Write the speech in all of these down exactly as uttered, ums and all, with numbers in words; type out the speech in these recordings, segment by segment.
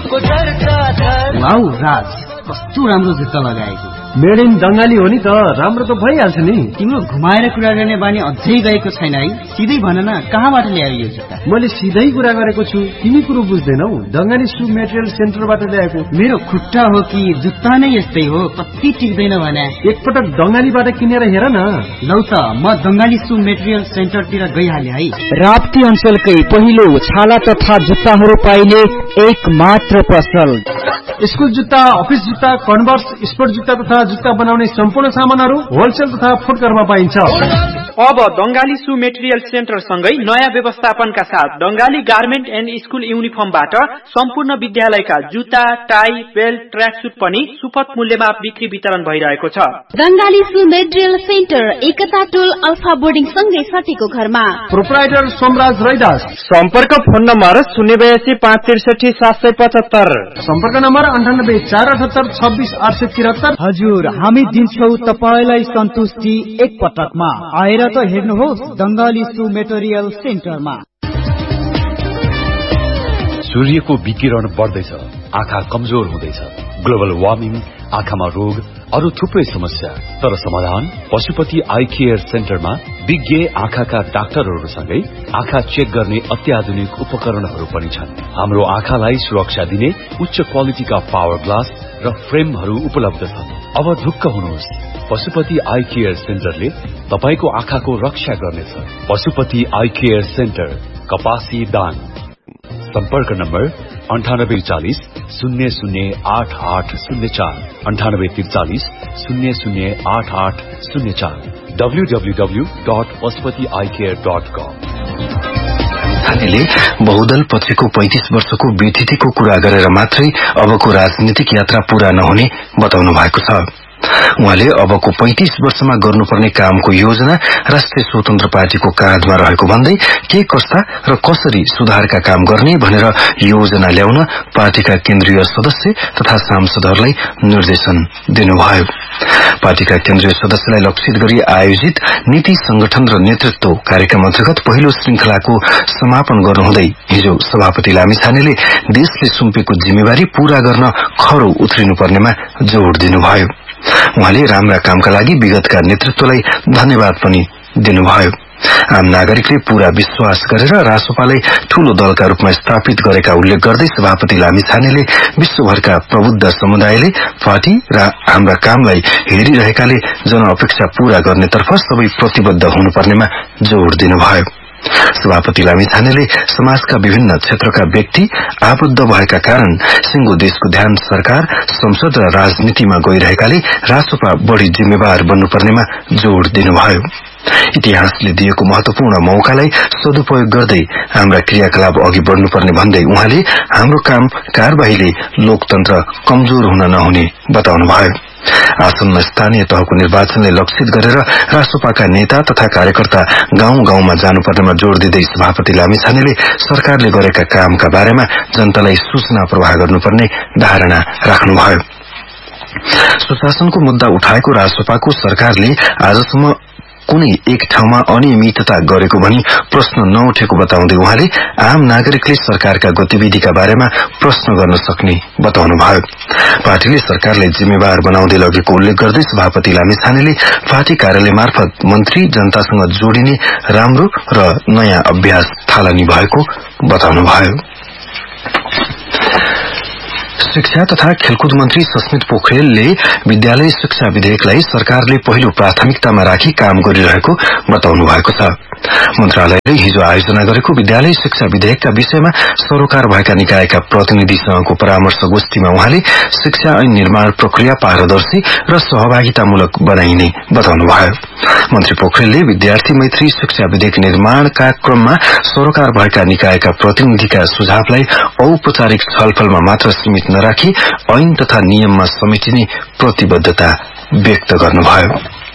Wow राज, कस्तो राम्रो जुत्ता लगाएको। मेड इन बंगाली हो नि त, राम्रो त भइहाल्छ नि। तिम्रो घुमाएर कुरा गर्ने बानी अझै गएको छैन है? सिधै भन न, कहाँबाट ल्यायो यो जुत्ता? मैले सिधै कुरा गरेको छु, तिमी कुरो बुझ्दैनौ। बंगाली सु मेटेरियल सेन्टरबाट ल्याएको। मेरो खुट्टा हो कि जुत्ता नै यस्तै हो, कति टिक्दैन भने। एकपटक बंगालीबाट किनेर हेर न। लौ त, म बंगाली सु मेटेरियल सेन्टरतिर गइहाले है। राप्ती अञ्चलकै पहिलो छाला तथा जुत्ताहरू पाइने एक मात्र पसल। स्कुल जुत्ता, अफिस जुत्ता, कन्भर्स, स्पोर्ट जुत्ता तथा जुत्ता बनाउने सम्पूर्ण सामानहरू होलसेल तथा फुटकरमा पाइन्छ। अब बंगाली सु मेटेरियल सेन्टर सँगै नयाँ व्यवस्थापनका साथ बंगाली गार्मेन्ट एन्ड स्कुल युनिफर्मबाट सम्पूर्ण विद्यालयका जुत्ता, टाई, बेल्ट, ट्र्याकसुट पनि सुपथ मूल्यमा बिक्री वितरण भइरहेको छ। बंगाली सु मेटेरियल सेन्टर एकता टोल अल्फा बोर्डिङ सँगै सटीको घरमा। प्रोप्राइटर सोमराज रैदास। सम्पर्क फोन नम्बर शून्य बयासी पाँच त्रिसठी सात सय पचहत्तर। सम्पर्क नम्बर अन्ठानब्बे चार अठहत्तर छब्बिस आठ सय तिहत्तर। हजुर, हामी दिन्छौ तपाईलाई सन्तुष्टि एक पटकमा। आएर त हेर्नुहोस् बंगाली सु मेटेरियल सेन्टरमा। सूर्यको विकिरण बढ्दैछ, आँखा कमजोर हुँदैछ, ग्लोबल वार्मिङ, आँखामा रोग, अरू थुप्रै समस्या। तर समाधान पशुपति आई केयर सेन्टरमा विज्ञ आँखाका डाक्टरहरूसँगै आँखा चेक गर्ने अत्याधुनिक उपकरणहरू पनि छन्। हाम्रो आँखालाई सुरक्षा दिने उच्च क्वालिटीका पावर ग्लास र फ्रेमहरू उपलब्ध छन्। अब ढुक्क हुनुहोस्, पशुपति आई केयर सेन्टरले तपाईको आँखाको रक्षा गर्नेछ। पशुपति आई केयर सेन्टर, कपासी दाङ। सम्पर्क नम्बर अन्ठानब्बे चालिस शून्य शून्य आठ आठ शून्य चार, अन्ठानब्बे त्रिचालिस शून्य शून्य आठ आठ शून्य चार, W W W dot Pashupati I care dot कम। हामीले बहुदल पछिको पैंतीस वर्षको व्यतिथिको कुरा गरेर मात्रै अबको राजनीतिक यात्रा पूरा नहुने बताउनु भएको छ। उहाँले अबको पैंतीस वर्षमा गर्नुपर्ने कामको योजना राष्ट्रिय स्वतन्त्र पार्टीको काँधमा रहेको भन्दै के कस्ता र कसरी सुधारका काम गर्ने भनेर योजना ल्याउन पार्टीका केन्द्रीय सदस्य तथा सांसदहरूलाई निर्देशन दिनुभयो। पार्टीका केन्द्रीय सदस्यलाई लक्षित गरी आयोजित नीति संगठन र नेतृत्व कार्यक्रम अन्तर्गत पहिलो श्रृंखलाको समापन गर्नुहुँदै हिजो सभापति लामिछानेले देशले सुम्पेको जिम्मेवारी पूरा गर्न खरो उत्रिनुपर्नेमा जोड़ दिनुभयो। उहाँले राम्रा कामका लागि विगतका नेतृत्वलाई धन्यवाद पनि दिनुभयो। आम नागरिकले पूरा विश्वास गरेर रासोपालाई ठूलो दलका रूपमा स्थापित गरेका उल्लेख गर्दै सभापति लामिछानेले विश्वभरका प्रबुद्ध समुदायले पार्टी र हाम्रा कामलाई हेरिरहेकाले जनअपेक्षा पूरा गर्नेतर्फ सबै प्रतिबद्ध हुनुपर्नेमा जोड़ दिनुभयो। सभापति लामिछानेले समाजका विभिन्न क्षेत्रका व्यक्ति आबद्ध भएका कारण सिंगो देशको ध्यान सरकार, संसद र राजनीतिमा गइरहेकाले रासोपा बढ़ी जिम्मेवार बन्नुपर्नेमा जोड़ दिनुभयो। इतिहासले दिएको महत्वपूर्ण मौकालाई सदुपयोग गर्दै हाम्रा क्रियाकलाप अघि बढ़नुपर्ने भन्दै उहाँले हाम्रो काम कारबाहीले लोकतन्त्र कमजोर हुन नहुने बताउनुभयो। आसन्न स्थानीय तहको निर्वाचनलाई लक्षित गरेर रासोपाका नेता तथा कार्यकर्ता गाउँ गाउँमा जानुपर्नेमा जोड़ दिँदै सभापति लामिछानेले सरकारले गरेका कामका बारेमा जनतालाई सूचना प्रवाह गर्नुपर्ने धारणा राख्नुभयो। सुशासनको मुद्दा उठाएको रासोपाको सरकारले आजसम्म कुनै एक ठाउँमा अनियमितता गरेको भनी प्रश्न नउठेको बताउँदै उहाँले आम नागरिकले सरकारका गतिविधिका बारेमा प्रश्न गर्न सक्ने बताउनुभयो। पार्टीले सरकारलाई जिम्मेवार बनाउँदै लगेको उल्लेख गर्दै सभापति लामिछानेले पार्टी कार्यालय मार्फत मन्त्री जनतासँग जोडिने राम्रो र नयाँ अभ्यास थालनी भएको बताउनुभयो। शिक्षा तथा खेलकुद मन्त्री सस्मित पोखरेलले विद्यालय शिक्षा विधेयकलाई सरकारले पहिलो प्राथमिकतामा राखी काम गरिरहेको बताउनु भएको छ। मन्त्रालयले हिजो आयोजना गरेको विद्यालय शिक्षा विधेयकका विषयमा सरोकार भएका निकायका प्रतिनिधिसँगको परामर्श गोष्ठीमा उहाँले शिक्षा ऐन निर्माण प्रक्रिया पारदर्शी र सहभागितामूलक बनाइने बताउनुभयो। मन्त्री पोखरेलले विद्यार्थी मैत्री शिक्षा विधेयक निर्माणका क्रममा सरोकार भएका निकायका प्रतिनिधिका सुझावलाई औपचारिक छलफलमा मात्र सीमित नराखी ऐन तथा नियममा समेटिने प्रतिबद्धता व्यक्त गर्नुभयो।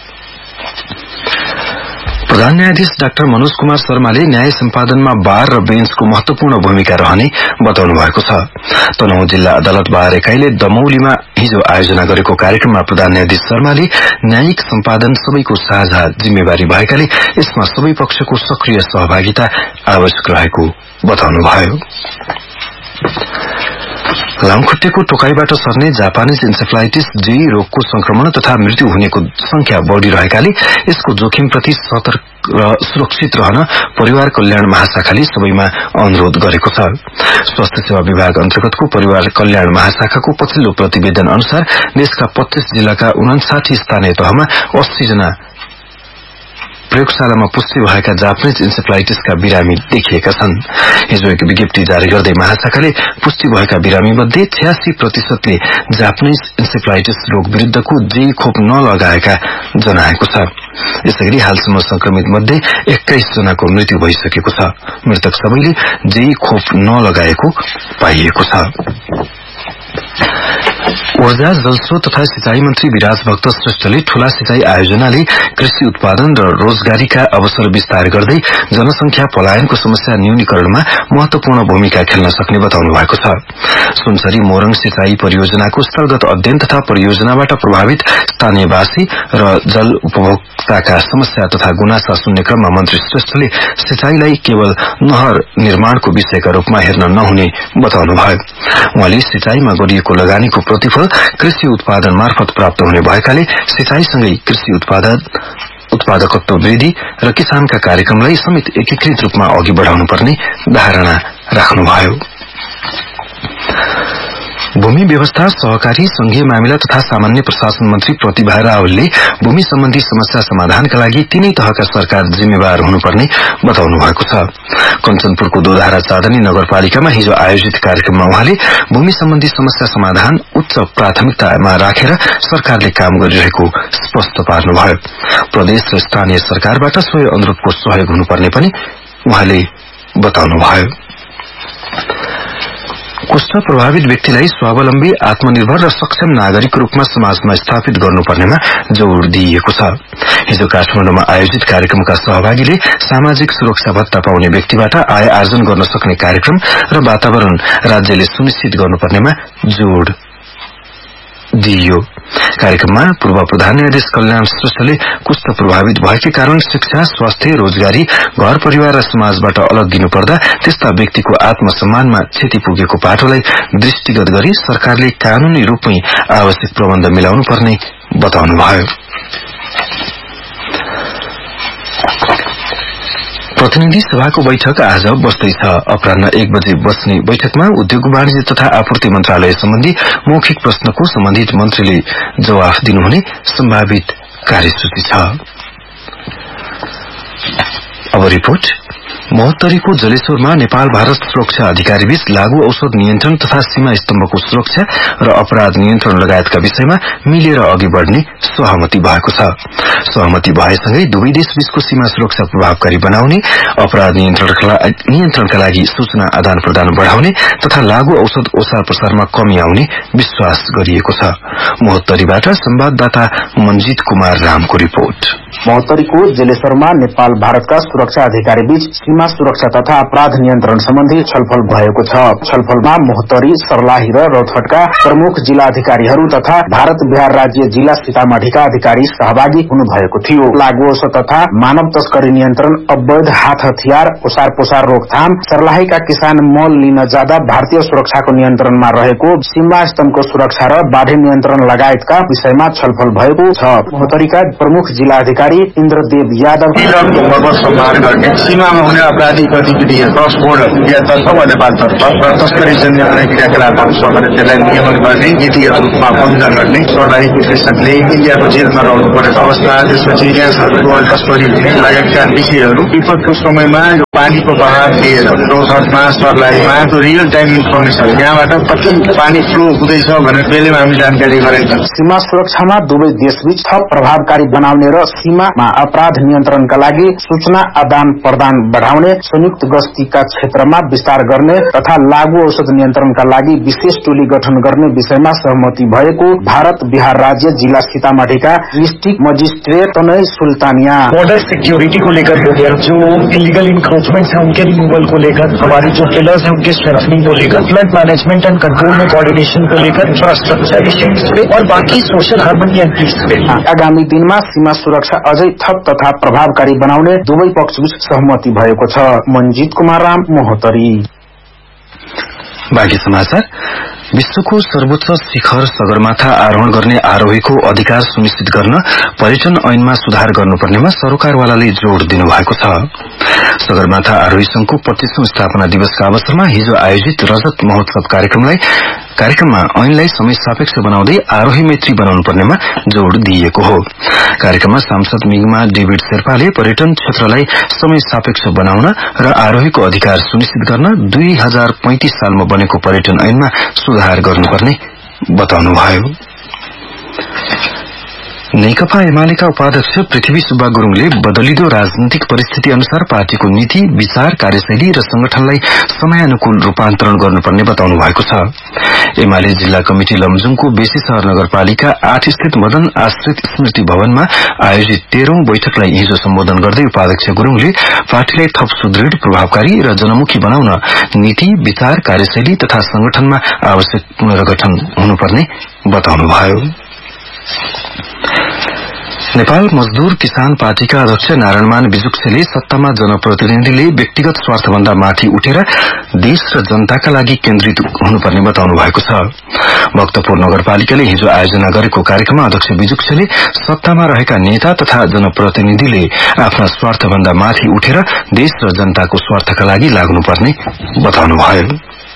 प्रधान न्यायाधीश डाक्टर मनोज कुमार शर्माले न्याय सम्पादनमा बार र बेन्चको महत्वपूर्ण भूमिका रहने बताउनु भएको छ। तनहुँ जिल्ला अदालत बार एकाइले दमौलीमा हिजो आयोजना गरेको कार्यक्रममा प्रधान न्यायाधीश शर्माले न्यायिक सम्पादन सबैको साझा जिम्मेवारी भएकाले यसमा सबै पक्षको सक्रिय सहभागिता आवश्यक रहेको बताउनुभयो। लामखुट्टेको टोकाइबाट सर्ने जापानिज इन्सेफ्लाइटिस जेई रोगको संक्रमण तथा मृत्यु हुनेको संख्या बढ़िरहेकाले यसको जोखिमप्रति सतर्क र सुरक्षित रहन परिवार कल्याण महाशाखाले सबैमा अनुरोध गरेको छ। स्वास्थ्य सेवा विभाग अन्तर्गतको परिवार कल्याण महाशाखाको पछिल्लो प्रतिवेदन अनुसार देशका पच्चीस जिल्लाका उनासाठी स्थानीय तहमा अस्सी जना प्रयोगशालामा पुष्टि भएका जापानिज इन्सेफ्लाइटिसका बिरामी देखिएका छन्। हिजो एक विज्ञप्ति जारी गर्दै महाशाखाले पुष्टि भएका बिरामी मध्ये छयासी प्रतिशतले जापानिज इन्सेफ्लाइटिस रोग विरुद्धको जेई खोप नलगाएका जनाएको छ। यसैगरी हालसम्म संक्रमित मध्ये एक्काइस जनाको मृत्यु भइसकेको छ। मृतक सबैले जेई खोप नलगाएको पाइएको छ। ऊर्जा जलस्रोत तथा सिंचाई मन्त्री विराज भक्त श्रेष्ठले ठूला सिंचाई आयोजनाले कृषि उत्पादन र रोजगारीका अवसर विस्तार गर्दै जनसंख्या पलायनको समस्या न्यूनीकरणमा महत्वपूर्ण भूमिका खेल्न सक्ने बताउनु भएको छ। सुनसरी मोरङ सिंचाई परियोजनाको स्थलगत अध्ययन तथा परियोजनाबाट प्रभावित स्थानीयवासी र जल उपभोक्ताका समस्या तथा गुनासा सुन्ने क्रममा मन्त्री श्रेष्ठले सिंचाईलाई केवल नहर निर्माणको विषयका रूपमा हेर्न नहुने बताउनुभयो। उहाँले सिंचाईमा गरिएको लगानीको प्रतिफल कृषि उत्पादन मार्फत प्राप्त हुने भएकाले सिंचाईसँगै कृषि उत्पादन उत्पादकत्व वृद्धि र किसानका कार्यक्रमलाई समेत एकीकृत रूपमा अघि बढ़ाउनु पर्ने धारणा राख्नुभयो। भूमि व्यवस्था सहकारी संघीय मामिला तथा सामान्य प्रशासन मन्त्री प्रतिभा रावलले भूमि सम्बन्धी समस्या समाधानका लागि तीनै तहका सरकार जिम्मेवार हुनुपर्ने बताउनु भएको छ। कञ्चनपुरको दोधारा चाँदनी नगरपालिकामा हिजो आयोजित कार्यक्रममा उहाँले भूमि सम्बन्धी समस्या समाधान उच्च प्राथमिकतामा राखेर सरकारले काम गरिरहेको स्पष्ट पार्नुभयो। प्रदेश र स्थानीय सरकारबाट सोही अनुरूपको सहयोग हुनुपर्ने पनि उहाँले बताउनुभयो। कुष्ठ प्रभावित व्यक्तिलाई स्वावलम्बी आत्मनिर्भर र सक्षम नागरिकको रूपमा समाजमा स्थापित गर्नुपर्नेमा जोड़ दिइएको छ। हिजो काठमाडौँमा आयोजित कार्यक्रमका सहभागीले सामाजिक सुरक्षा भत्ता पाउने व्यक्तिबाट आय आर्जन गर्न सक्ने कार्यक्रम र वातावरण राज्यले सुनिश्चित गर्नुपर्नेमा जोड़ दिइयो। कार्यक्रममा पूर्व प्रधान न्यायाधीश कल्याण श्रेष्ठले कुष्ठ प्रभावित भएकै कारण शिक्षा, स्वास्थ्य, रोजगारी, घर परिवार र समाजबाट अलग्गिनु पर्दा त्यस्ता व्यक्तिको आत्मसम्मानमा क्षति पुगेको पाटोलाई दृष्टिगत गरी सरकारले कानूनी रूपमै आवश्यक प्रबन्ध मिलाउनु पर्ने बताउनुभयो। प्रतिनिधि सभाको बैठक आज बस्दैछ। अपराह्न एक बजे बस्ने बैठकमा उद्योग वाणिज्य तथा आपूर्ति मन्त्रालय सम्बन्धी मौखिक प्रश्नको सम्बन्धित मन्त्रीले जवाफ दिनुहुने सम्भावित कार्यसूची छ। अब रिपोर्ट। महोत्तरीको जलेश्वरमा नेपाल भारत सुरक्षा अधिकारी बीच लागू औषध नियन्त्रण तथा सीमा स्तम्भको सुरक्षा र अपराध नियन्त्रण लगायतका विषयमा मिलेर अघि बढ़ने सहमति भएको छ। सहमति भएसँगै दुवै देशबीचको सीमा सुरक्षा प्रभावकारी बनाउने, अपराध नियन्त्रणका लागि सूचना आदान प्रदान बढ़ाउने तथा लागू औषध ओसार प्रसारमा कमी आउने विश्वास गरिएको छ। महोत्तरीबाट संवाददाता मनजित कुमार रामको रिपोर्ट। महोत्तरीको जलेश्वरमा नेपाल भारतका सुरक्षा अधिकारी बीच सीमा सुरक्षा तथा अपराध नियन्त्रण सम्बन्धी छलफल भएको छ। छलफलमा महोत्तरी, सर्लाही र रौतहटका प्रमुख जिल्ला अधिकारीहरू तथा भारत बिहार राज्य जिल्ला सीतामढ़ीका अधिकारी सहभागी हुनुभएको थियो। लागू औषध तथा मानव तस्करी नियन्त्रण, अवैध हात हतियार, ओसार पोसार रोकथाम, सर्लाहीका किसान मल लिन जाँदा भारतीय सुरक्षाको नियन्त्रणमा रहेको सीमा स्तम्भको सुरक्षा र बाढ़ी नियन्त्रण लगायतका विषयमा छलफल भएको छ। महोत्तरीका प्रमुख जिल्ला अधिकारी इन्द्रदेव यादव संहार गर्ने, सीमामा हुने आपराधिक गतिविधिहरू क्रस बोर्डर इन्डियातर्फ वा नेपालतर्फ र तस्करीजन्य कुनै क्रियाकलापहरू छ भने त्यसलाई नियमन गर्ने, नीतिगत रूपमा बन्द गर्ने, सर्लाहीको कृषकले इन्डियाको जेलमा रहनु परेको अवस्था, त्यसपछि ग्यासहरूको तस्करी लगायतका विषयहरू विपदको समयमा पानीको बहाव लिएर रौतहटमा, सर्लाहीमा रियल टाइम इन्फर्मेसन यहाँबाट कति पानी फ्लो हुँदैछ भनेर बेलैमा हामी जानकारी गराइन्छ। सीमा सुरक्षामा दुवै देशबीच थप प्रभावकारी बनाउने र सीमामा अपराध नियन्त्रणका लागि सूचना आदान प्रदान बढ़ाउने, संयुक्त गस्तीका क्षेत्रमा विस्तार गर्ने तथा लागू औषध नियन्त्रणका लागि विशेष टोली गठन गर्ने विषयमा सहमति भएको भारत बिहार राज्य जिला सीतामढ़ीका डिस्ट्रिक्ट मजिस्ट्रेट तनय सुल्तानिया। बॉर्डर सिक्योरिटी को लेकर हो गया, जो इलीगल इंक्रोचमेंट है उनके रिमूवल को लेकर, हमारी जो पिलर्स है उनके स्ट्रेंथनिंग को लेकर, फ्लड मैनेजमेंट एंड कंट्रोल में कोऑर्डिनेशन को लेकर, इंफ्रास्ट्रक्चर इश्यूज पे और बाकी social harmony and piece pay आगामी दिनमा सीमा सुरक्षा अझै थप तथा प्रभावकारी बनाउने दुवै पक्षबीच सहमति भएको छ। मनजित कुमार राम, महोत्तरी। बाँकी समाचार। विश्वको सर्वोच्च शिखर सगरमाथा आरोहण गर्ने आरोहीको अधिकार सुनिश्चित गर्न पर्यटन ऐनमा सुधार गर्नुपर्नेमा सरकारवालाले जोड़ दिनुभएको छ। सगरमाथा आरोही संघको पच्चीसौं स्थापना दिवसका अवसरमा हिजो आयोजित रजत महोत्सव कार्यक्रमलाई कार्यक्रममा ऐनलाई समय सापेक्ष बनाउँदै आरोही मैत्री बनाउनुपर्नेमा जोड़ दिइएको हो। कार्यक्रममा सांसद मिगमा डेभिड शेर्पाले पर्यटन क्षेत्रलाई समय सापेक्ष बनाउन र आरोहीको अधिकार सुनिश्चित गर्न दुई हजार पैंतीस सालमा बनेको पर्यटन ऐनमा सुधार गर्नुपर्ने बताउनुभयो। नेकपा एमालेका उपाध्यक्ष पृथ्वी सुब्बा गुरूङले बदलिदो राजनीतिक परिस्थिति अनुसार पार्टीको नीति, विचार, कार्यशैली र संगठनलाई समयानुकूल रूपान्तरण गर्नुपर्ने बताउनु भएको छ। एमाले जिल्ला कमिटी लमजुङको बेसी शहर नगरपालिका आठ स्थित मदन आश्रित स्मृति भवनमा आयोजित तेह्रौं बैठकलाई हिजो सम्बोधन गर्दै उपाध्यक्ष गुरूङले पार्टीलाई थप सुदृढ़, प्रभावकारी र जनमुखी बनाउन नीति, विचार, कार्यशैली तथा संगठनमा आवश्यक पुनर्गठन हुनुपर्ने बताउनुभयो। नेपाल मजदूर किसान पार्टीका अध्यक्ष नारायणमान बिजुक्सेले सत्तामा जनप्रतिनिधिले व्यक्तिगत स्वार्थभन्दा माथि उठेर देश र जनताका लागि केन्द्रित हुनुपर्ने बताउनु भएको छ। भक्तपुर नगरपालिकाले हिजो आयोजना गरेको कार्यक्रममा अध्यक्ष बिजुक्सेले सत्तामा रहेका नेता तथा जनप्रतिनिधिले आफ्ना स्वार्थभन्दा माथि उठेर देश र जनताको स्वार्थका लागि लाग्नुपर्ने बताउनुभयो।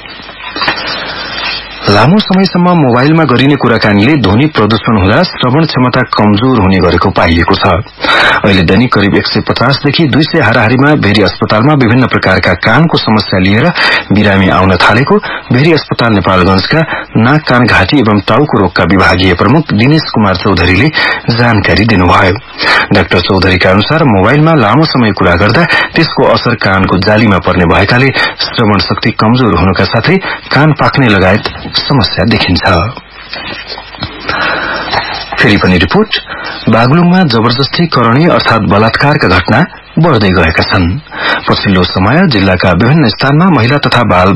लामो समयसम्म मोबाइलमा गरिने कुराकानीले ध्वनि प्रदूषण हुँदा श्रवण क्षमता कमजोर हुने गरेको पाइएको छ। अहिले दैनिक करिब एक सय पचास देखि दुई सय हाराहारीमा भेरी अस्पतालमा विभिन्न प्रकारका कानको समस्या लिएर बिरामी आउन थालेको भेरी अस्पताल नेपालगंजका नाक, कान, घाँटी एवं टाउको रोगका विभागीय प्रमुख दिनेश कुमार चौधरीले जानकारी दिनुभयो। डाक्टर चौधरीका अनुसार मोबाइलमा लामो समय कुरा गर्दा त्यसको असर कानको जालीमा पर्ने भएकाले श्रवण शक्ति कमजोर हुनुका साथै कान पाक्ने लगायत समस्या देखिन्छ। फेरि पनि रिपोर्ट। बागलुङमा जबरजस्ती करणी अर्थात बलात्कारका घटना बढ़दै गएका छन्। पछिल्लो समय जिल्लाका विभिन्न स्थानमा महिला तथा बाल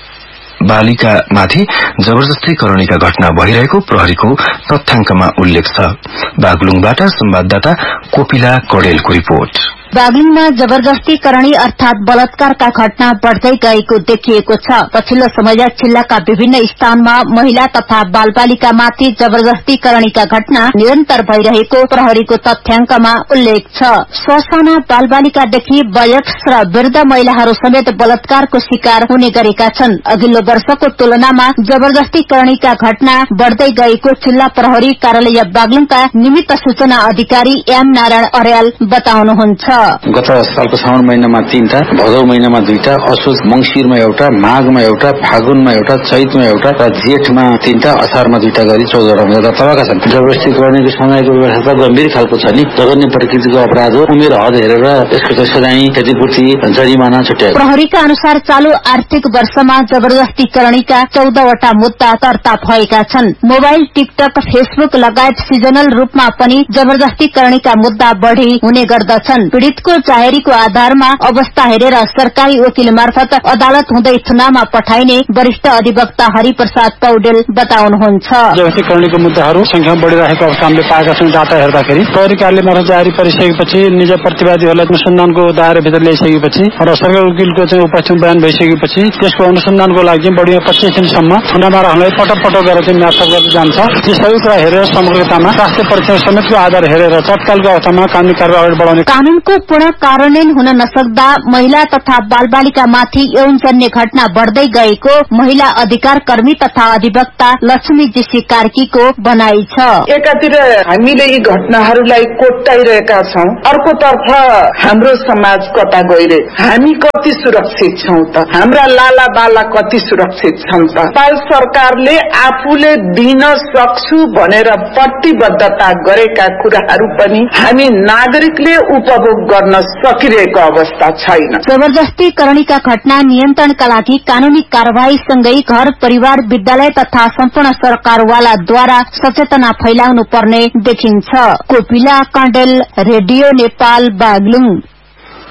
बालिकामाथि जबरजस्ती करणीका घटना भइरहेको प्रहरीको तथ्याङ्कमा उल्लेख छ। बागलुङबाट संवाददाता कोपिला कडेलको रिपोर्ट। बागलुङमा जबरजस्ती करणी अर्थात बलात्कारका घटना बढ़दै गएको देखिएको छ। पछिल्लो समय जिल्लाका विभिन्न स्थानमा महिला तथा बालबालिकामाथि जबरजस्ती करणीका घटना निरन्तर भइरहेको प्रहरीको तथ्याङ्कमा उल्लेख छ। ससाना बालबालिकादेखि वयस्क र वृद्ध महिलाहरू समेत बलात्कारको शिकार हुने गरेका छन्। अघिल्लो वर्षको तुलनामा जबरजस्ती करणीका घटना बढ़दै गएको जिल्ला प्रहरी कार्यालय बागलुङका निमित्त सूचना अधिकारी एम नारायण अर्याल बताउनुहुन्छ। गत सालको श्रावण महिनामा तीनटा, भदौ महिनामा दुईटा, असोज मंगिरमा एउटा, माघमा एउटा, फागुनमा एउटा, चैतमा एउटा र जेठमा तीनटा, असारमा दुईटा गरी चौधवटा महिला तबाका छन्। जबरजस्ती गर्नेको समयको व्यवस्था त गम्भीर खालको छ नि। जघन्य प्रकृतिको अपराध हो। उमेर हद हेरेर यसको चाहिँ सजाय, क्षतिपूर्ति, जरिमाना छुट्यायो। प्रहरीका अनुसार चालू आर्थिक वर्षमा जबरजस्ती करणीका चौधवटा मुद्दा दर्ता भएका छन्। मोबाइल, टिकटक, फेसबुक लगायत सिजनल रूपमा पनि जबरजस्ती करणीका मुद्दा बढ़ी हुने गर्दछन्। पीड़ितको जाहेरीको आधारमा अवस्था हेरेर सरकारी वकिल मार्फत अदालत हुँदै थुनामा पठाइने वरिष्ठ अधिवक्ता हरिप्रसाद पौडेल बताउनुहुन्छ। जबरजस्ती करणीको मुद्दाहरू संख्या बढ़िरहेको अवस्था हामीले पाएका छौं। डाटा हेर्दाखेरि प्रहरी कार्यालय मार्फत जारी परिसकेपछि निज प्रतिवादीहरूलाई अनुसन्धानको दायराभित्र ल्याइसकेपछि र सरकारी वकिलको चाहिँ उपस्थित बयान भइसकेपछि त्यसको अनुसन्धानको लागि बढ़ी पच्चीस दिनसम्म थुनामा राख्नलाई पटक पटक गरेर चाहिँ म्याद गर्दै जान्छ। यी सबै कुरा हेरेर समग्रतामा स्वास्थ्य परीक्षण समेतको आधार हेरेर तत्कालको अवस्थामा कानूनी कारबाही बढ़ाउने कानूनको पूर्ण कार्यान्वयन हुन नसक्दा महिला तथा बालबालिकामाथि यौनजन्य घटना बढ़दै गएको महिला अधिकार कर्मी तथा अधिवक्ता लक्ष्मी जीसी कार्कीको भनाइ छ। एकातिर हामीले यी घटनाहरूलाई कोट्टाइरहेका छौं, अर्कोतर्फ हाम्रो समाज कता गइरहे, हामी कति सुरक्षित छौं त, हाम्रा लाला बाला कति सुरक्षित छन् त। नेपाल सरकारले आफूले दिन सक्छु भनेर प्रतिबद्धता गरेका कुराहरू पनि हामी नागरिकले उपभोग गर्न सकिरहेको अवस्था छैन। जबरजस्ती करणीका घटना नियन्त्रणका लागि कानूनी कार्यवाही सँगै घर परिवार, विद्यालय तथा सम्पूर्ण सरकारवालाद्वारा सचेतना फैलाउनु पर्ने देखिन्छ। कोपिला कण्डेल, रेडियो नेपाल, बागलुङ।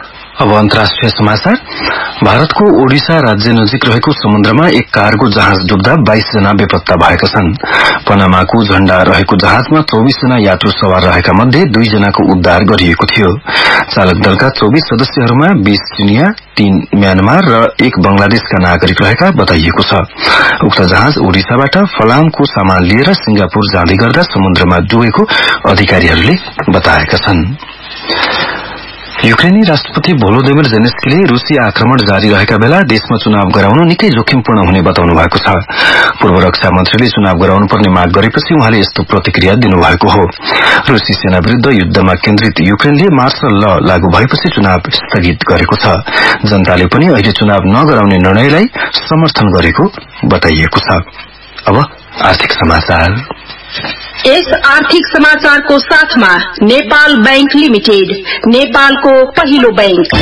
अब अन्तर्राष्ट्रिय समाचार। भारतको ओडिसा राज्य नजिक रहेको समुद्रमा एक कार्गो जहाज डुब्दा बाइस जना बेपत्ता भएका छन्। पनामाको झण्डा रहेको जहाजमा चौबीस जना यात्रु सवार रहेका मध्ये दुई जनाको उद्धार गरिएको थियो। चालक दलका चौबीस सदस्यहरूमा बीस चिनिया, तीन म्यानमार र एक बंगलादेशका नागरिक रहेका बताइएको छ। उक्त जहाज ओडिसाबाट फलामको सामान लिएर सिंगापुर जाँदै गर्दा समुद्रमा डुबेको अधिकारीहरूले बताएका छन्। युक्रेनी राष्ट्रपति भोलोदिमिर जेलेन्स्कीले रूसी आक्रमण जारी रहेका बेला देशमा चुनाव गराउनु निकै जोखिमपूर्ण हुने बताउनु भएको छ। पूर्व रक्षा मन्त्रीले चुनाव गराउनु पर्ने माग गरेपछि उहाँले यस्तो प्रतिक्रिया दिनुभएको हो। रूसी सेना विरूद्ध युद्धमा केन्द्रित युक्रेनले मार्शल ल लागू भएपछि चुनाव स्थगित गरेको छ। जनताले पनि अहिले चुनाव नगराउने निर्णयलाई समर्थन गरेको बताइएको छ। अब आर्थिक समाचार। यस आर्थिक समाचारको साथमा नेपाल बैंक लिमिटेड, नेपालको पहिलो बैंक।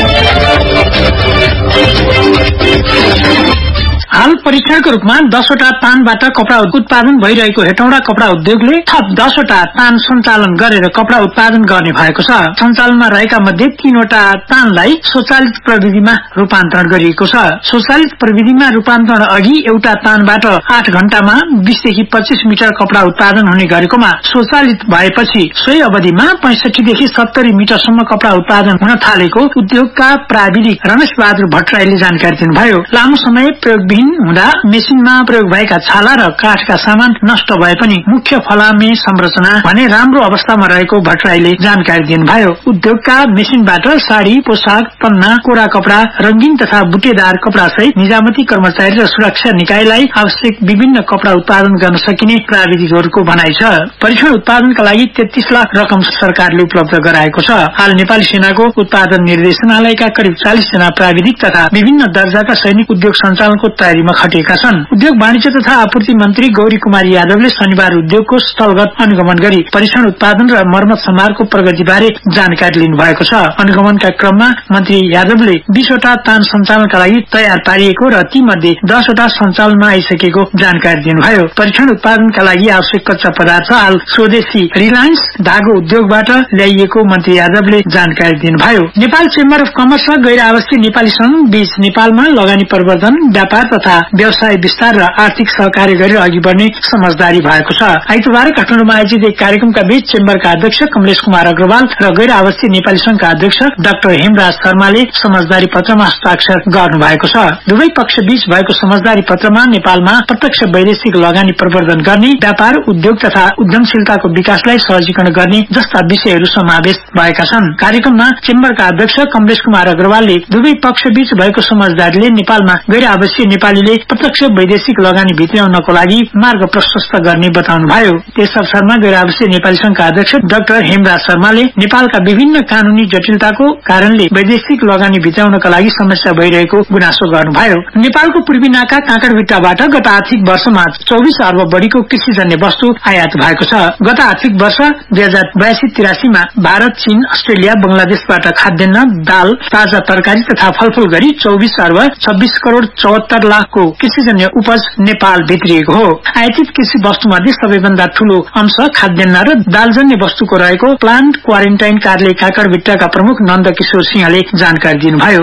हाल परीक्षणको रूपमा दसवटा तानबाट कपड़ा उत्पादन भइरहेको हेटौँडा कपड़ा उद्योगले थप दसवटा तान सञ्चालन गरेर कपड़ा उत्पादन गर्ने भएको छ। सञ्चालनमा रहेका मध्ये तीनवटा तानलाई स्वचालित प्रविधिमा रूपान्तरण गरिएको छ। स्वचालित प्रविधिमा रूपान्तरण अघि एउटा तानबाट आठ घण्टामा बीसदेखि पच्चीस मिटर कपड़ा उत्पादन हुने गरेकोमा स्वचालित भएपछि सोही अवधिमा पैंसठीदेखि सत्तरी मिटरसम्म कपड़ा उत्पादन हुन थालेको उद्योगका प्राविधिक रमेश बहादुर भट्टराईले जानकारी दिनुभयो। लामो समय प्रयोगविहीन हुँदा मेसिनमा प्रयोग भएका छाला र काठका सामान नष्ट भए पनि मुख्य फलामे संरचना भने राम्रो अवस्थामा रहेको भट्टराईले जानकारी दिनुभयो। उद्योगका मेसिनबाट साड़ी, पोसाक, पन्ना, कोरा कपड़ा, रंगीन तथा बुटेदार कपड़ा सहित निजामती कर्मचारी र सुरक्षा निकायलाई आवश्यक विभिन्न कपड़ा उत्पादन गर्न सकिने प्राविधिकहरूको भनाइ छ। परीक्षण उत्पादनका लागि तेत्तीस लाख रकम सरकारले उपलब्ध गराएको छ। हाल नेपाली सेनाको उत्पादन निर्देशनालयका करिब चालीस जना प्राविधिक तथा विभिन्न दर्जाका सैनिक उद्योग सञ्चालनको तयारीमा खटिएका छन्। उद्योग वाणिज्य तथा आपूर्ति मन्त्री गौरी कुमारी यादवले शनिबार उद्योगको स्थलगत अनुगमन गरी परीक्षण उत्पादन र मर्मत समारोहको प्रगतिबारे जानकारी लिनु भएको छ। अनुगमनका क्रममा मन्त्री यादवले बीसवटा तान सञ्चालनका लागि तयार पारिएको र ती मध्ये दसवटा सञ्चालनमा आइसकेको जानकारी दिनुभयो। परीक्षण उत्पादनका लागि आवश्यक कच्चा पदार्थ हाल स्वदेशी रिलायन्स धागो उद्योगबाट ल्याइएको मन्त्री यादवले जानकारी दिनुभयो। नेपाल चेम्बर अफ कमर्स र गैर आवासीय नेपाली संघ बीच नेपालमा लगानी प्रवर्धन, व्यापार तथा व्यवसाय विस्तार र आर्थिक सहकार्य गरेर अघि बढ़ने समझदारी भएको छ। आइतबार काठमाडौँमा आयोजित एक कार्यक्रमका बीच चेम्बरका अध्यक्ष कमलेश कुमार अग्रवाल र गैर आवासीय नेपाली संघका अध्यक्ष डाक्टर हेमराज शर्माले समझदारी पत्रमा हस्ताक्षर गर्नु भएको छ। दुवै पक्ष बीच भएको समझदारी पत्रमा नेपालमा प्रत्यक्ष वैदेशिक लगानी प्रवर्धन गर्ने, व्यापार, उद्योग तथा उद्यमशीलताको विकासलाई सहजीकरण गर्ने जस्ता विषयहरू समावेश भएका छन्। कार्यक्रममा चेम्बरका अध्यक्ष कमलेश कुमार अग्रवालले दुवै पक्ष बीच भएको समझदारीले नेपालमा गैर आवासीय नेपालीले प्रत्यक्ष वैदेशिक लगानी भित्र्याउनको लागि मार्ग प्रशस्त गर्ने बताउनुभयो। त्यस अवसरमा गैर आवासीय नेपाली संघका अध्यक्ष डाक्टर हेमराज शर्माले नेपालका विभिन्न कानूनी जटिलताको कारणले वैदेशिक लगानी भित्र्याउनका लागि समस्या भइरहेको गुनासो गर्नुभयो। नेपालको पूर्वी नाका काँकडभिट्टाबाट गत आर्थिक वर्षमा चौबिस अर्ब बढ़ीको कृषिजन्य वस्तु आयात भएको छ। गत आर्थिक वर्ष दुई हजार बयासी तिरासीमा भारत, चीन, अस्ट्रेलिया, बंगलादेशबाट खाद्यान्न, दाल, ताजा तरकारी तथा फलफूल गरी चौबिस अर्ब छब्बीस करोड़ चौहत्तर लाखको कृषिजन्य उपज नेपाल भित्रिएको हो। आयातित कृषि वस्तुमध्ये सबैभन्दा ठूलो अंश खाद्यान्न र दालजन्य वस्तुको रहेको प्लान्ट क्वारेन्टाइन कार्यालय काँकडभिट्टाका प्रमुख नन्द किशोर सिंहले जानकारी दिनुभयो।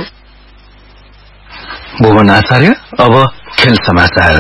भुवन आचार्य। अब खेल समाचार।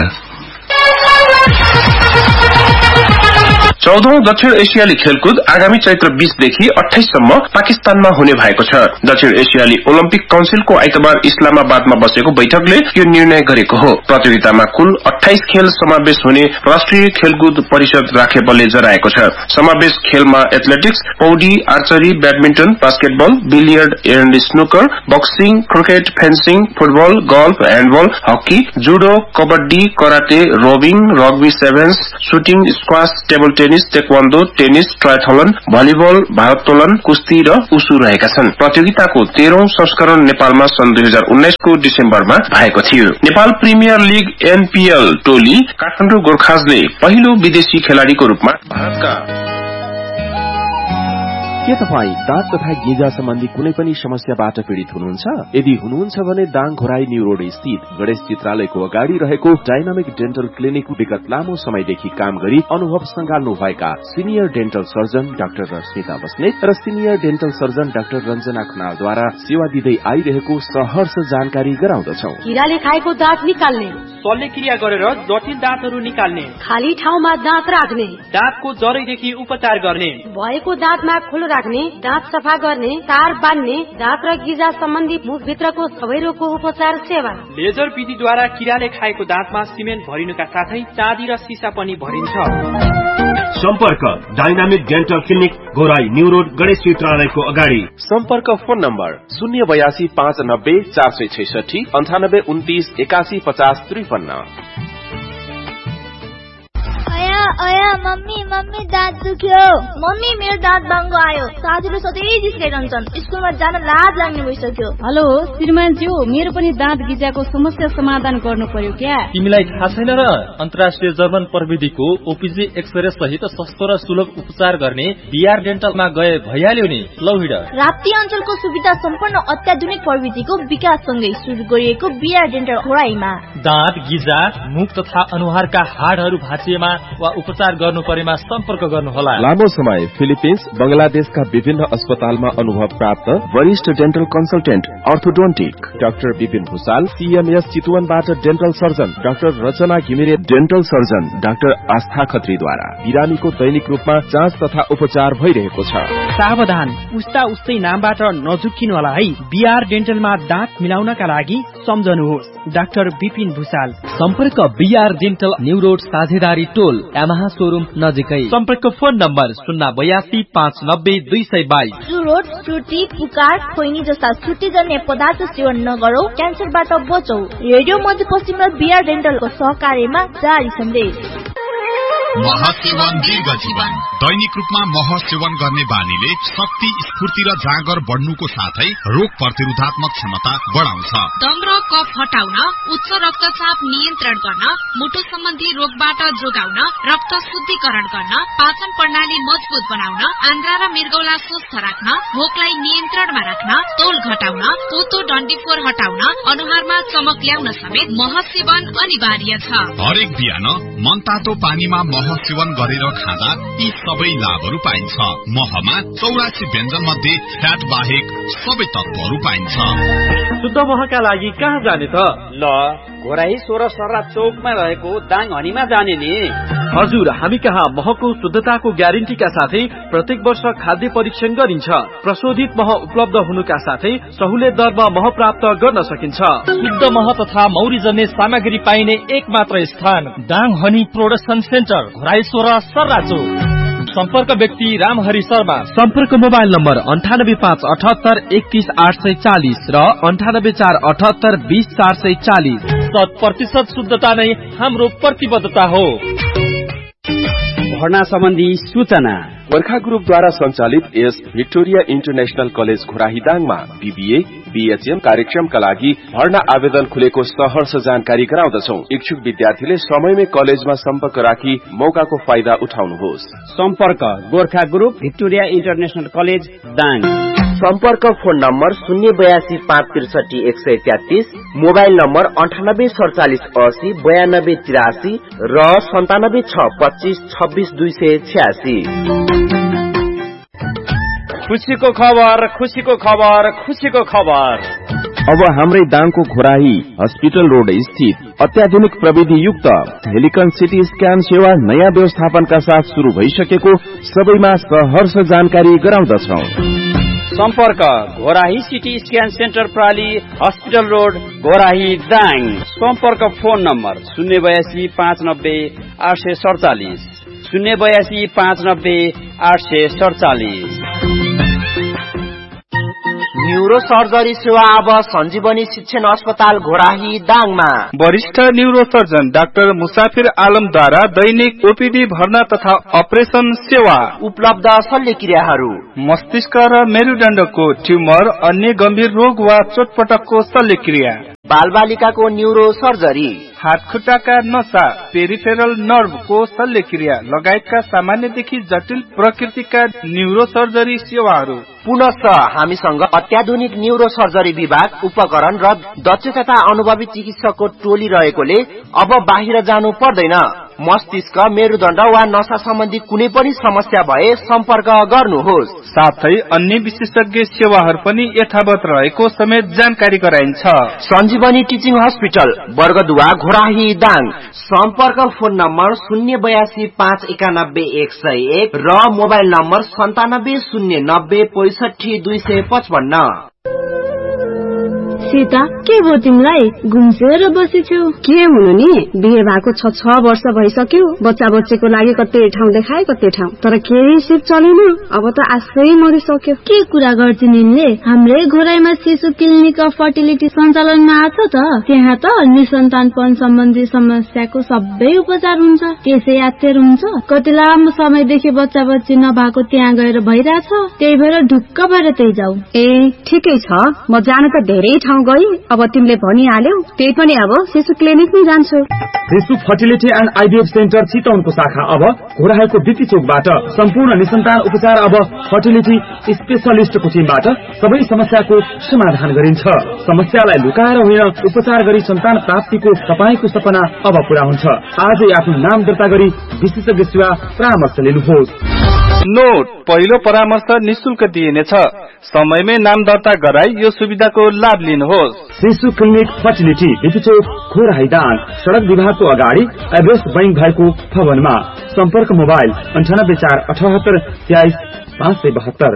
चौधौं दक्षिण एसियाली खेलकुद आगामी चैत्र बीसदेखि अठाइससम्म पाकिस्तानमा हुने भएको छ। दक्षिण एसियाली ओलम्पिक काउन्सिलको आइतबार इस्लामाबादमा बसेको बैठकले यो निर्णय गरेको हो। प्रतियोगितामा कुल अठाइस खेल समावेश हुने राष्ट्रिय खेलकुद परिषद राखेपले जनाएको छ। समावेश खेलमा एथलेटिक्स, पौडी, archery, badminton, basketball, billiard and snooker, boxing, cricket, fencing, football, golf, ह्याण्डबल, hockey, judo, kabaddi, karate, रोविङ, rugby sevens, shooting, squash, table tennis, taekwondo, tennis, triathlon, volleyball, भारोत्तोलन, कुस्ती र उसु रहेका छन्। प्रतियोगिताको तेह्रौं संस्करण नेपालमा सन् दुई हजार उन्नाइसको डिसेम्बरमा भएको थियो। नेपाल प्रिमियर लीग एनपीएल टोली काठमाडौँ गोर्खाजले पहिलो विदेशी खेलाड़ीको रूपमा भारतका के तपाईँ दाँत तथा गिजा सम्बन्धी कुनै पनि समस्याबाट पीड़ित हुनुहुन्छ? यदि हुनुहुन्छ भने दाङ घोराई न्यू रोड स्थित गणेश चित्रालयको अगाडि रहेको डाइनामिक डेन्टल क्लिनिक विगत लामो समयदेखि काम गरी अनुभव संगाल्नु भएका senior dental surgeon doctor Rashmita Basnet र senior dental surgeon doctor Ranjana खनालद्वारा सेवा दिँदै आइरहेको सहर्ष जानकारी गराउँदछौ। किराले खाएको दाँत निकाल्ने, शल्यक्रिया गरेर जटिल दाँतहरू निकाल्ने, खाली ठाउँमा दाँत राख्ने, दाँतको जरैदेखि उपचार गर्ने, भएको दाँतमा खुलो राख्ने, दाँत सफा गर्ने, तार बान्ने, दाँत र गिजा सम्बन्धी मुखभित्रको सबै रोगको उपचार सेवा। लेजर विधिद्वारा किराले खाएको दाँतमा सिमेन्ट भरिनुका साथै चाँदी र सिसा पनि भरिन्छ। सम्पर्क dynamic dental clinic Ghorahi new road Ganesh चित्रालयको अगाडि। सम्पर्क फोन नम्बर शून्य बयासी पाँच नब्बे चार सय छैसठी अन्ठानब्बे उन्तिस एकासी पचास त्रिपन्न। अया अया मम्मी मम्मी दाँत दुख्यो। मम्मी मेरो दाँत बाङ्गो आयो। साथीले सधैँ जिस्काइरहन्छन्। स्कुलमा जान लाज लाग्ने भइसक्यो। हेलो श्रीमानज्यू, मेरो पनि दाँत गिजाको समस्या समाधान गर्नु पर्यो क्या? तिमीलाई थाहा छैन र? अन्तर्राष्ट्रिय जर्मन प्रविधिको ओपीजी एक्सरे सहित सस्तो र सुलभ उपचार गर्ने बीआर डेन्टलमा गए भइहाल्यो नि। लौ हिँड। राप्ती अञ्चलको सुविधा सम्पन्न अत्याधुनिक प्रविधिको विकाससँगै सुरु गरिएको बीआर डेन्टल घोराईमा दाँत गिजा, मुख तथा अनुहारका हाडहरू भाँचिएमा वा उपचार गर्नु परेमा सम्पर्क गर्नुहोला। लामो समय फिलिपिन्स बंगलादेशका विभिन्न अस्पतालमा अनुभव प्राप्त वरिष्ठ dental consultant orthodontic doctor Vipin Bhusal, CMS चितवनबाट dental surgeon doctor रचना घिमिरे, डेन्टल सर्जन डाक्टर आस्था खत्रीद्वारा बिरामीको दैनिक रूपमा जाँच तथा उपचार भइरहेको छ। सावधान, उस्ता उस्तै नामबाट नझुक्किनु होला है। बीआर डेन्टलमा दाँत मिलाउनका लागि सम्झनुहोस् डाक्टर विपिन भूषाल। सम्पर्क बीआर डेन्टल न्यू रोड साझेदारी टोल यामाहा शोरूम नजिकै। सम्पर्क फोन नम्बर शून्य बयासी पाँच नब्बे दुई सय बाइस। चुरोट, चुटी, पुकार, खोइनी जस्ता छुट्टीजन्य पदार्थ सेवन नगरौ, क्यान्सरबाट बचौ। रेडियो मध्यपश्चिम र बीआर डेन्टलको सहकार्यमा जारी सन्देश। मह सेवन दीर्घ जीवन। दैनिक रूपमा मह सेवन गर्ने बानीले शक्ति, स्फूर्ति र जाँगर बढ्नुको साथै रोग प्रतिरोधात्मक क्षमता बढाउँछ। दम र कफ हटाउन, उच्च रक्तचाप नियन्त्रण गर्न, मुटु सम्बन्धी रोगबाट जोगाउन, रक्त शुद्धिकरण गर्न, पाचन प्रणाली मजबुत बनाउन, आन्द्रा र मृगौला स्वस्थ राख्न, भोकलाई नियन्त्रणमा राख्न, तौल घटाउन, पोतो डन्डीफोर हटाउन, अनुहारमा चमक ल्याउन समेत मह सेवन अनिवार्य छ। हरेक बिहान मनतातो पानीमा मह सेवन गरेर खाँदा यी सबै लाभहरू पाइन्छ। महमा चौरासी व्यञ्जन मध्ये फ्याट बाहेक सबै तत्वहरू पाइन्छ। शुद्ध महका लागि कहाँ जाने त? ल घोराई सोह्र सर्रा चौकमा रहेको दाङ हनीमा जाने नि। हजुर, हामी कहाँ महको शुद्धताको ग्यारेन्टीका साथै प्रत्येक वर्ष खाद्य परीक्षण गरिन्छ। प्रशोधित मह उपलब्ध हुनुका साथै सहुलियत दरमा मह प्राप्त गर्न सकिन्छ। शुद्ध मह तथा मौरी जन्ने सामग्री पाइने एक मात्र स्थान Dang honey production centre, Ghorahi सोह्र सर्रा चौक। सम्पर्क व्यक्ति रामहरि शर्मा। सम्पर्क मोबाइल नम्बर अन्ठानब्बे पाँच अठहत्तर एकतीस आठ सय चालिस र अन्ठानब्बे चार अठहत्तर बीस चार सय चालिस। शत प्रतिशत शुद्धता नै हाम्रो प्रतिबद्धता हो। भर्ना सम्बन्धी सूचना गोर्खा ग्रुपद्वारा सञ्चालित S Victoria international college घोराहीदाङमा BBA BHM कार्यक्रमका लागि भर्ना आवेदन खुलेको सहर्ष जानकारी गराउँदछौ। इच्छुक विद्यार्थीले समयमै कलेजमा सम्पर्क राखी मौकाको फाइदा उठाउनुहोस्। सम्पर्क Gorkha group Victoria international college Dang. सम्पर्क फोन नम्बर शून्य बयासी पाँच त्रिसठी एक सय तेत्तीस, मोबाइल नम्बर अन्ठानब्बे सडचालिस असी बयानब्बे तिरासी र सन्तानब्बे छ पच्चिस छब्बिस दुई सय छ्यासी। खुसीको खबर, खुसीको खबर, खुसीको खबर। अब हाम्रै दाङको घोराही हस्पिटल रोड स्थित अत्याधुनिक प्रविधि युक्त हेलिकन सिटी स्क्यान सेवा नयाँ व्यवस्थापनका साथ शुरू भइसकेको सबैमा सहर्ष जानकारी गराउँदछौ। सम्पर्क Ghorahi CT scan centre प्राली hospital road Ghorahi Dang. सम्पर्क फोन नम्बर शून्य बयासी पाँच नब्बे आठ सय सडचालिस शून्य बयासी पाँच नब्बे आठ सय सडचालिस। न्यूरो सर्जरी सेवा अब सञ्जीवनी शिक्षण अस्पताल घोराही दाङमा। वरिष्ठ न्यूरो सर्जन डाक्टर मुसाफिर आलमद्वारा दैनिक ओपीडी भर्ना तथा अपरेसन सेवा उपलब्ध। शल्यक्रियाहरू मस्तिष्क र मेरुदण्डको ट्युमर, अन्य गम्भीर रोग वा चोटपटकको शल्यक्रिया, बालबालिकाको न्यूरो सर्जरी, हातखुट्टाका नसा, पेरिफेरल नर्भको शल्यक्रिया लगायतका सामान्यदेखि जटिल प्रकृतिका न्यूरो सर्जरी सेवाहरू। पुनः हामीसँग अत्याधुनिक न्यूरो सर्जरी विभाग, उपकरण र दक्ष तथा अनुभवी चिकित्सकको टोली रहेकोले अब बाहिर जानु पर्दैन। मस्तिष्क, मेरुदण्ड वा नसा सम्बन्धी कुनै पनि समस्या भए सम्पर्क गर्नुहोस्। साथै अन्य विशेषज्ञ सेवाहरू पनि यथावत रहेको समेत जानकारी गराइन्छ। सञ्जीवनी टिचिङ हस्पिटल, बर्गदुवा, घोराही दाङ। सम्पर्क फोन नम्बर शून्य बयासी पाँच एकानब्बे एक सय एक र मोबाइल नम्बर सन्तानब्बे शून्य नब्बे पैसठी दुई सय पचपन्न। सीता, के भयो तिमीलाई? घुम्सेर बसेछौ? के हुनु नि, बिहे भएको छ छ वर्ष भइसक्यो। बच्चा बच्चीको लागि कतै ठाउँ देखाए कतै ठाउँ, तर केही सिप चलेन। अब त आशै मरिसक्यो। के कुरा गर्छिन् यिनले? हाम्रै घोराईमा शिशु क्लिनिक अफ फर्टिलिटी सञ्चालनमा आछ त। त्यहाँ त निसन्तानपन सम्बन्धी समस्याको सबै उपचार हुन्छ। त्यसै यात्तर हुन्छ। कति लामो समयदेखि बच्चा बच्ची नभएको त्यहाँ गएर भइरहेछ। त्यही भएर ढुक्क भएर त्यही जाऊ। ए ठिकै छ, म जान त धेरै ठाउँ गई। अब तिमीले भनिहाल्यौ, त्यही पनि अब शिशु क्लिनिक नै जान्छु। शिशु फर्टिलिटी एन्ड आइभीएफ सेन्टर चितवनको शाखा अब घोराईको बिटी चोकबाट सम्पूर्ण निसन्तान उपचार अब फर्टिलिटी स्पेशलिस्टको टिमबाट सबै समस्याको समाधान गरिन्छ। समस्यालाई लुकाएर होइन, उपचार गरी सन्तान प्राप्तिको तपाईको सपना अब पूरा हुन्छ। आजै आफ्नो नाम दर्ता गरी विशेषज्ञ सेवा परामर्श लिनुहोस्। नोट, पहिलो परामर्श निशुल्क दिइनेछ। समयमै नाम दर्ता गराई यो सुविधाको लाभ लिनुहोस्। शिशु क्लिनिक फर्टिलिटी, बिटी चोक, घोराही दाङ, सड़क विभागको अगाडि एभरेस्ट बैंक भएको भवनमा। सम्पर्क मोबाइल अन्ठानब्बे चार अठहत्तर तेइस पाँच सय बहत्तर।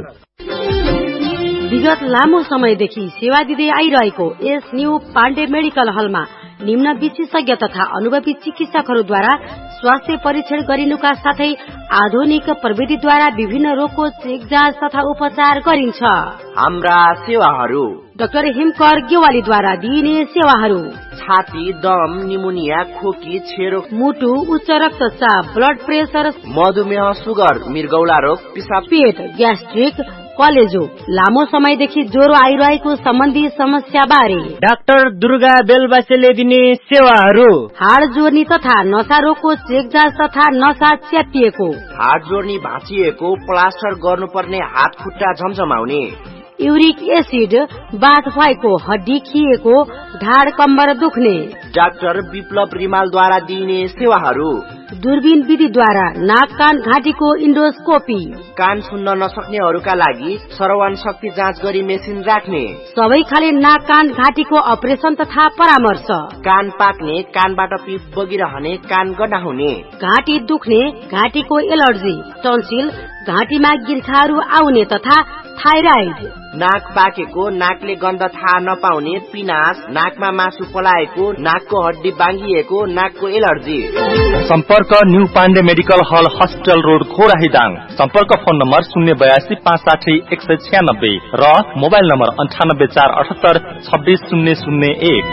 विगत लामो समयदेखि सेवा दिँदै आइरहेको यस न्यू पाण्डे मेडिकल हलमा निम्न विशेषज्ञ तथा अनुभवी चिकित्सकहरूद्वारा स्वास्थ्य परीक्षण गरिनुका साथै आधुनिक प्रविधिद्वारा विभिन्न रोगको चेक जाँच तथा उपचार गरिन्छ। हाम्रा सेवाहरू: डाक्टर हिमकर गेवालीद्वारा दिइने सेवाहरू: छाती, दम, निमोनिया, खोकी, छेरो, मुटु, उच्च रक्तचाप, ब्लड प्रेसर, मधुमेह, सुगर, मृगौला रोग, पिसाब, पेट, ग्यास्ट्रिक, कलेजो, लामो समयदेखि ज्वरो आइरहेको सम्बन्धी समस्या बारे डाक्टर दुर्गा बेलबासेले दिने सेवाहरू: हाड जोर्नी तथा नसा रोगको चेक जाँच तथा नसा च्यातिएको, हाड जोर्नी भाँचिएको, प्लास्टर गर्नुपर्ने, हात खुट्टा झमझमाउने, युरिक एसिड, बाथ भएको, हड्डी खिएको, ढाड कम्बर दुख्ने। डाक्टर विप्लव रिमालद्वारा दिइने सेवाहरू: दूरबीन विधिद्वारा नाक कान घाँटीको इन्डोस्कोपी, कान सुन्न नसक्नेहरूका लागि श्रवण शक्ति जाँच गरी मेसिन राख्ने, सबै खाले नाक कान घाँटीको अपरेसन तथा परामर्श, कान पाक्ने, कानबाट पिप बगिरहने, कान गड्डा हुने, घाँटी दुख्ने, घाँटीको एलर्जी, टन्सिल, घाँटीमा गिर्खाहरू आउने तथा थाइराइड, नाक पाकेको, नाकले गन्ध थाहा नपाउने, पिनास, नाकमा मासु पलाएको, नाकको हड्डी बाङ्गिएको, नाकको एलर्जी। सम्पर्क न्यू पाण्डे मेडिकल हल, हस्पिटल रोड, घोराही दाङ। सम्पर्क फोन नम्बर शून्य बयासी पाँच साठी एक सय छ्यानब्बे र मोबाइल नम्बर अन्ठानब्बे चार अठहत्तर छब्बीस शून्य शून्य एक।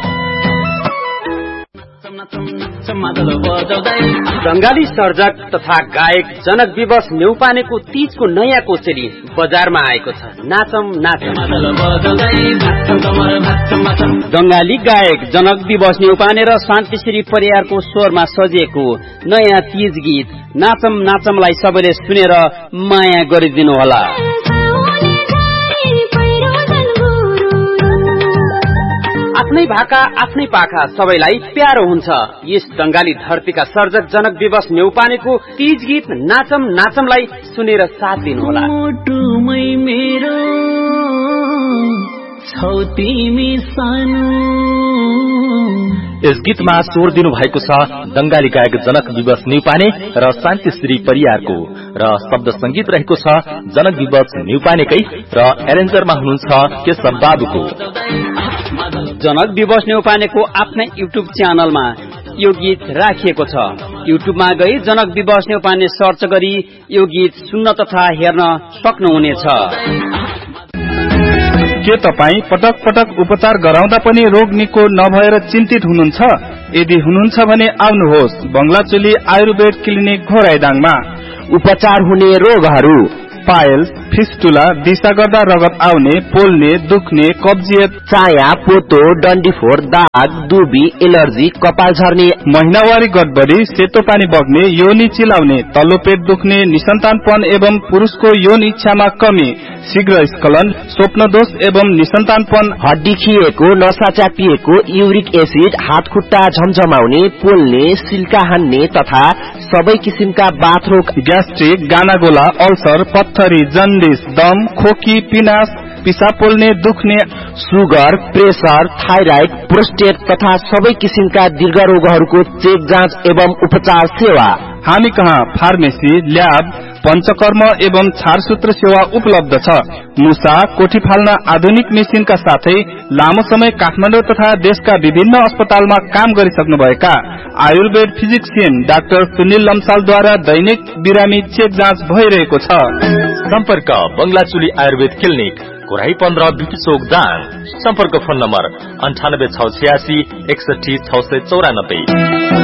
बंगाली सर्जक तथा गायक जनक विवश न्यौपानेको तीजको नयाँ कोसेली बजारमा आएको छ। नाचम नाचम। बंगाली गायक जनक विवश न्यौपाने र शान्तिश्री परियारको स्वरमा सजिएको नयाँ तीज गीत नाचम नाचमलाई सबैले सुनेर माया गरिदिनु होला। आफ्नै भाका आफ्नै पाखा सबैलाई प्यारो हुन्छ। यस बंगाली धरतीका सर्जक जनक विवश न्यौपानेको तीज गीत नाचम नाचमलाई सुनेर साथ दिनुहोला। यस गीतमा स्वर दिनु भएको छ बंगाली गायक जनक विवश न्यौपाने र शान्तिश्री परियारको र शब्द संगीत रहेको छ जनक विवश न्यौपानेकै र एरेन्जरमा हुनुहुन्छ केशव बाबुको। जनक विवश न्यौपानेको आफ्नै युट्युब च्यानलमा यो गीत राखिएको छ। युट्युबमा गई जनक विवश न्यौपाने सर्च गरी यो गीत सुन्न तथा हेर्न सक्नुहुनेछ। के तपाईँ पटक पटक उपचार गराउँदा पनि रोग निको नभएर चिन्तित हुनुहुन्छ? यदि हुनुहुन्छ भने आउनुहोस् बंगलाचोली आयुर्वेद क्लिनिक घोराईदाङमा। उपचार हुने रोगहरू: पाइल्स, फिस्टुला, दिशा गर्दा रगत आउने, पोल्ने, दुख्ने, कब्जियत, चाया, पोतो, डन्डीफोर, दाग, दुबी, एलर्जी, कपाल झर्ने, महिनावारी गडबडी, सेतो पानी बग्ने, योनि चिलाउने, तल्लो पेट दुख्ने, निसन्तानपन एवं पुरुषको यौन इच्छामा कमी, शीघ्र स्खलन, स्वप्नदोष एवं निसन्तानपन, हड्डी खिएको, नसा च्यापिएको, युरिक एसिड, हात खुट्टा झमझमाउने, पोल्ने, सिल्का हान्ने तथा सबै किसिमका बाथरोग, ग्यास्ट्रिक, गानागोला, अल्सर, पत्थरी, जन्डिस, दम, खोकी, पिनास, पिसा पोल्ने, दुख्ने, सुगर, प्रेसर, थाइराइड, प्रोस्टेट तथा सबै किसिमका दीर्घ रोगहरूको चेक जाँच एवं उपचार सेवा हामी कहाँ फार्मेसी, ल्याब, पंचकर्म एवं छारसूत्र सेवा उपलब्ध छ। मुसा, कोठी फाल्न आधुनिक मेसिनका साथै लामो समय काठमाडौँ तथा देशका विभिन्न अस्पतालमा काम गरिसक्नुभएका आयुर्वेद फिजिक्सियन डाक्टर सुनिल लम्सालद्वारा दैनिक बिरामी चेक जाँच भइरहेको छ। सम्पर्क बंगलाचुली आयुर्वेद क्लिनिक, कोराही पन्ध्र, बिपी चोक, दाङ। सम्पर्क फोन नम्बर अन्ठानब्बे छ छयासी एकसठी छ सय चौरानब्बे।